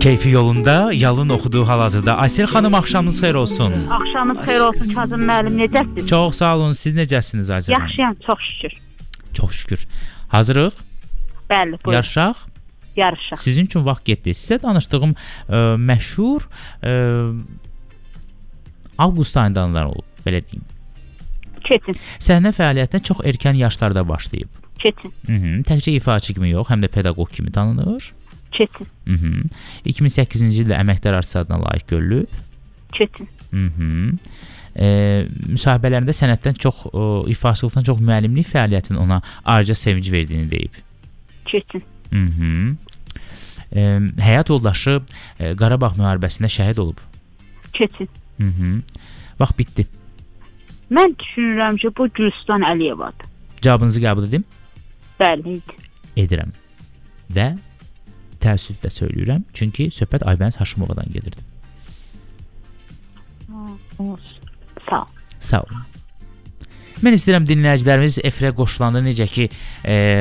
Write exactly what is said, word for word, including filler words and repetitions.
Keyfi yolunda, Yalın oxuduğu hal-hazırda. Aysel xanım, axşamınız xeyir olsun. Axşamınız xeyir olsun Kazım müəllim, necəsiniz? Çox sağ olun, siz necəsiniz Aysel xanım? Yaxşıyam, çox şükür. Çox şükür. Hazırıq? Bəli, buyurun. Yarışaq? Yarışaq. Sizin üçün vaxt getdi. Sizə danışdığım ə, məşhur ə, avqust ayındanlar olub, belə deyim. Çetin. Səhnə fəaliyyətinə çox erkən yaşlarda başlayıb. Çetin. Hı -hı. Təkcə ifaçı kimi yox, həm də pedaqoq kimi tanınır. Çetin. Hı -hı. iki min səkkizinci ildə əməkdar artist adına layiq görülüb. Çetin. Hı -hı. E, müsahibələrində sənətdən çox, o, ifaçılıqdan çox müəllimlik fəaliyyətinin ona ayrıca sevinc verdiyini deyib. Çetin. Hı -hı. E, həyat yoldaşı e, Qarabağ müharibəsində şəhid olub. Çetin. Hı -hı. Vaxt bitdi. Mən düşünürəm ki, bu Gülstan Əliyevadır. Cavabınızı qəbul edim? Bəli. Edirəm. Və təəssüflə söyləyirəm, çünki söhbət Aybəniz Haşimovadan gedirdi. Sağ ol. Sağ olun. Mən istəyirəm dinləyicilərimiz efirə qoşulanda necə ki, e,